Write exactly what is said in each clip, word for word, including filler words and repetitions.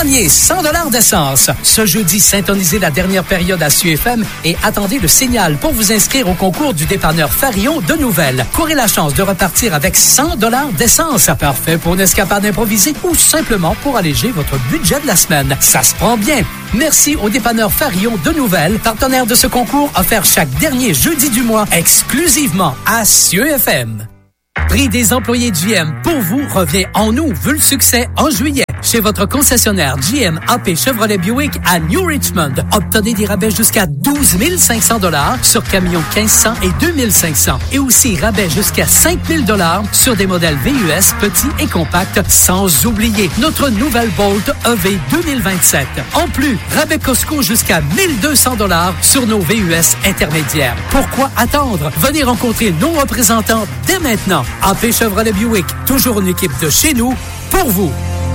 gagnez cent dollars d'essence. Ce jeudi, syntonisez la dernière période à S U F M et attendez le signal pour vous inscrire au concours du dépanneur Farillon de Nouvelles. Courez la chance de repartir avec cent dollars d'essence. Parfait pour une escapade improvisée ou simplement pour alléger votre budget de la semaine. Ça se prend bien. Merci au dépanneur Farillon de Nouvelles, partenaire de ce concours offert chaque dernier jeudi du mois, exclusivement à S U F M. Prix des employés G M pour vous revient en nous, vu le succès en juillet. Chez votre concessionnaire G M A P Chevrolet Buick à New Richmond, obtenez des rabais jusqu'à douze mille cinq cents dollars sur camions quinze cents et deux mille cinq cents et aussi rabais jusqu'à cinq mille dollars sur des modèles V U S petits et compacts, sans oublier notre nouvelle Bolt E V deux mille vingt-sept. En plus, rabais Costco jusqu'à mille deux cents dollars sur nos V U S intermédiaires. Pourquoi attendre? Venez rencontrer nos représentants dès maintenant. A P Chevrolet Buick, toujours une équipe de chez nous, pour vous.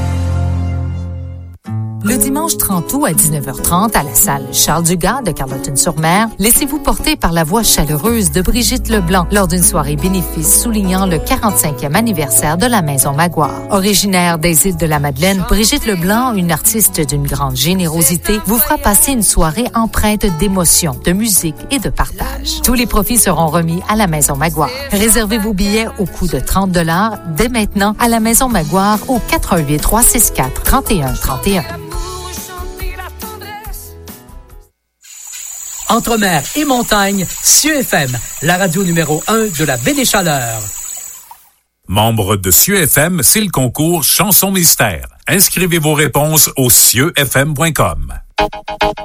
Le dimanche trente août à dix-neuf heures trente à la salle Charles-Dugas de Carleton-sur-Mer, laissez-vous porter par la voix chaleureuse de Brigitte Leblanc lors d'une soirée bénéfice soulignant le quarante-cinquième anniversaire de la Maison Maguire. Originaire des îles de la Madeleine, Brigitte Leblanc, une artiste d'une grande générosité, vous fera passer une soirée empreinte d'émotion, de musique et de partage. Tous les profits seront remis à la Maison Maguire. Réservez vos billets au coût de trente dollars dès maintenant à la Maison Maguire au quatre un huit, trois six quatre, trois un trois un. Entre mer et montagne, S U F M, la radio numéro un de la baie des Chaleurs. Membre de S U F M, c'est le concours Chanson Mystère. Inscrivez vos réponses au sieu f m point com.